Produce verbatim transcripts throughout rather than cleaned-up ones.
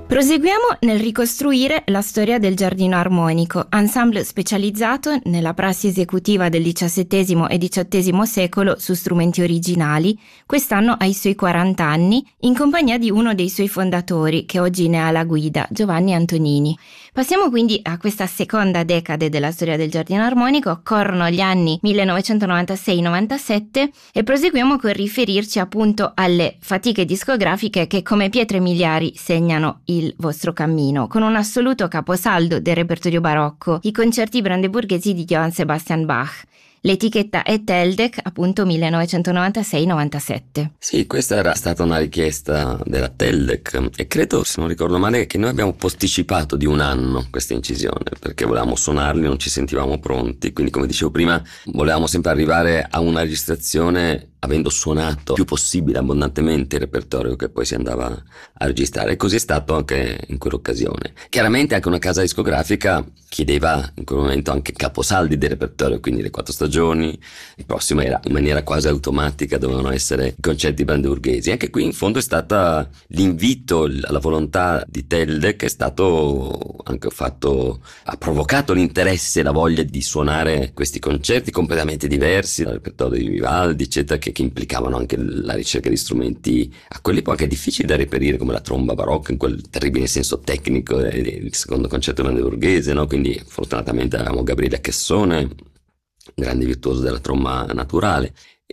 Proseguiamo nel ricostruire la storia del Giardino Armonico, ensemble specializzato nella prassi esecutiva del diciassettesimo e diciottesimo secolo su strumenti originali. Quest'anno ha i suoi quaranta anni, in compagnia di uno dei suoi fondatori, che oggi ne ha la guida, Giovanni Antonini. Passiamo quindi a questa seconda decade della storia del Giardino Armonico, corrono gli anni millenovecentonovantasei novantasette e proseguiamo con riferirci appunto alle fatiche discografiche che come pietre miliari segnano il vostro cammino, con un assoluto caposaldo del repertorio barocco, i concerti brandeburghesi di Johann Sebastian Bach. L'etichetta è Teldec, appunto millenovecentonovantasei novantasette. Sì, questa era stata una richiesta della Teldec e credo, se non ricordo male, che noi abbiamo posticipato di un anno questa incisione perché volevamo suonarli, non ci sentivamo pronti, quindi come dicevo prima volevamo sempre arrivare a una registrazione avendo suonato più possibile abbondantemente il repertorio che poi si andava a registrare, e così è stato anche in quell'occasione. Chiaramente anche una casa discografica chiedeva in quel momento anche caposaldi del repertorio, quindi le quattro stagioni, il prossimo era in maniera quasi automatica, dovevano essere i concerti brandeburghesi. Anche qui in fondo è stata l'invito, la volontà di Teldec è stato anche fatto, ha provocato l'interesse e la voglia di suonare questi concerti completamente diversi dal repertorio di Vivaldi, eccetera, che, che implicavano anche la ricerca di strumenti a quell'epoca difficili da reperire, come la tromba barocca in quel terribile senso tecnico del secondo concerto brandeburghese, no? Quindi fortunatamente avevamo Gabriele Chessone, grande virtuoso della tromba naturale.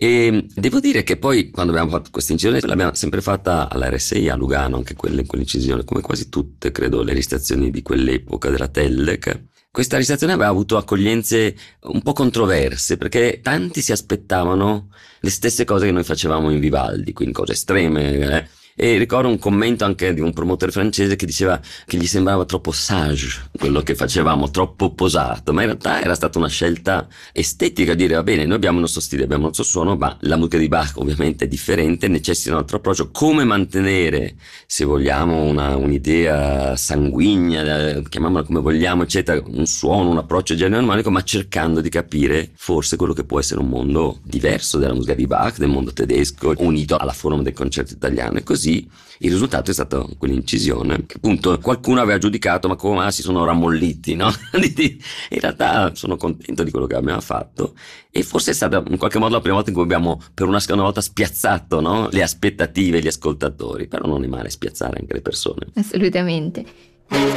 E devo dire che poi quando abbiamo fatto questa incisione l'abbiamo sempre fatta all'R S I a Lugano, anche quelle in quell'incisione, come quasi tutte credo le registrazioni di quell'epoca della Teldec. Questa registrazione aveva avuto accoglienze un po' controverse perché tanti si aspettavano le stesse cose che noi facevamo in Vivaldi, quindi cose estreme, eh? E ricordo un commento anche di un promotore francese che diceva che gli sembrava troppo sage quello che facevamo, troppo posato, ma in realtà era stata una scelta estetica, dire va bene, noi abbiamo il nostro stile, abbiamo il nostro suono, ma la musica di Bach ovviamente è differente, necessita un altro approccio. Come mantenere, se vogliamo, una, un'idea sanguigna, chiamiamola come vogliamo, eccetera, un suono, un approccio genere armonico, ma cercando di capire forse quello che può essere un mondo diverso della musica di Bach, del mondo tedesco, unito alla forma del concerto italiano. E così il risultato è stato quell'incisione che appunto qualcuno aveva giudicato, ma come ah, si sono rammolliti, no? In realtà sono contento di quello che abbiamo fatto e forse è stata in qualche modo la prima volta in cui abbiamo per una seconda volta spiazzato, no? Le aspettative, gli ascoltatori, però non è male spiazzare anche le persone. Assolutamente.